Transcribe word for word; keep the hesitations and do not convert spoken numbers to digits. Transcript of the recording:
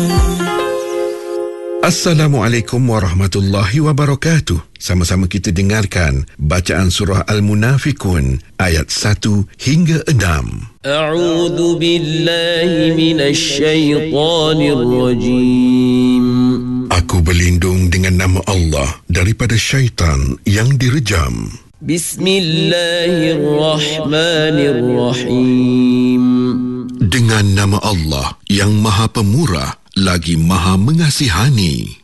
Assalamualaikum warahmatullahi wabarakatuh. Sama-sama kita dengarkan bacaan surah Al-Munafikun ayat satu hingga enam. A'udzu billahi minasy syaithanir rajim. Aku berlindung dengan nama Allah daripada syaitan yang direjam. Bismillahirrahmanirrahim. Dengan nama Allah yang Maha Pemurah lagi Maha Mengasihani.